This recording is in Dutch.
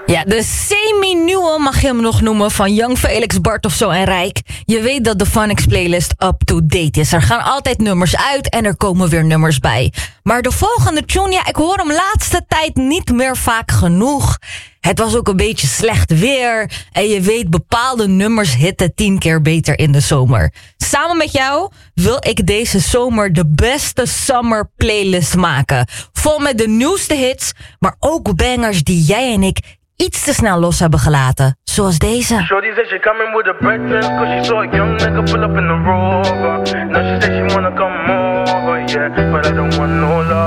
Ja, de semi-nieuwe mag je hem nog noemen van Young Felix, Bartofzo en Rijk. Je weet dat de Phonics playlist up-to-date is. Er gaan altijd nummers uit en er komen weer nummers bij. Maar de volgende tune, ja, ik hoor hem laatste tijd niet meer vaak genoeg. Het was ook een beetje slecht weer. En je weet, bepaalde nummers hitten 10 keer beter in de zomer. Samen met jou wil ik deze zomer de beste summer playlist maken. Vol met de nieuwste hits, maar ook bangers die jij en ik iets te snel los hebben gelaten. Zoals deze. Shorty said she coming with her breakfast, cause she saw a young nigga pull up in the Rover. Now she said she wanna come over, yeah, but I don't want no love.